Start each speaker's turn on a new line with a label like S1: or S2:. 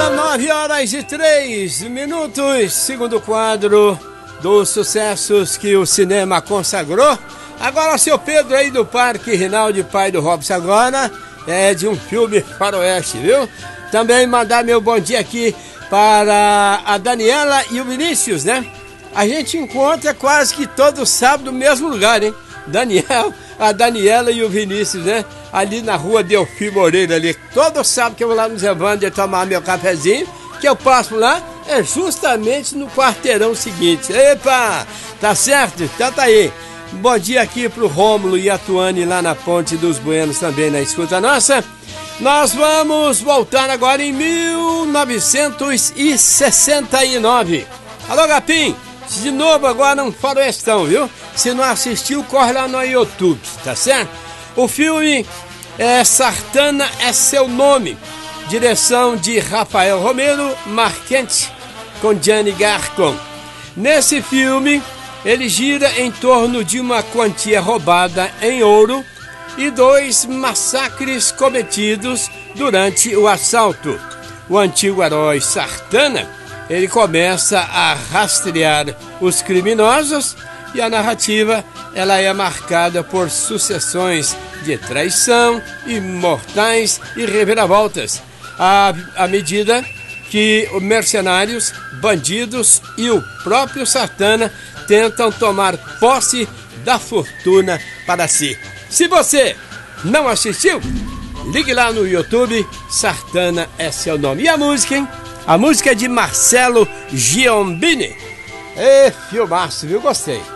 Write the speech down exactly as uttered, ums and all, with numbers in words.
S1: nove horas e três minutos, segundo quadro dos sucessos que o cinema consagrou. Agora, seu Pedro aí do Parque Rinaldi, pai do Robson, agora é de um filme faroeste, viu? Também mandar meu bom dia aqui para a Daniela e o Vinícius, né? A gente encontra quase que todo sábado no mesmo lugar, hein? Daniel, a Daniela e o Vinícius, né? Ali na rua Delfim Moreira, ali. Todo sábado que eu vou lá no Zé Wander tomar meu cafezinho, que eu passo lá, é justamente no quarteirão seguinte. Epa, tá certo? Então tá aí. Bom dia aqui pro Rômulo e a Tuane lá na Ponte dos Buenos também na escuta nossa. Nós vamos voltar agora em mil novecentos e sessenta e nove. Alô, Gapim, de novo agora um faroestão, viu? Se não assistiu, corre lá no YouTube, tá certo? O filme é Sartana é Seu Nome, direção de Rafael Romero Marquente com Gianni Garcon. Nesse filme, ele gira em torno de uma quantia roubada em ouro e dois massacres cometidos durante o assalto. O antigo herói Sartana, ele começa a rastrear os criminosos e a narrativa ela é marcada por sucessões de traição, imortais e reviravoltas, à, à medida que os mercenários, bandidos e o próprio Sartana tentam tomar posse da fortuna para si. Se você não assistiu, ligue lá no YouTube, Sartana é Seu Nome. E a música, hein? A música é de Marcelo Giombini. É filmaço, viu? Gostei.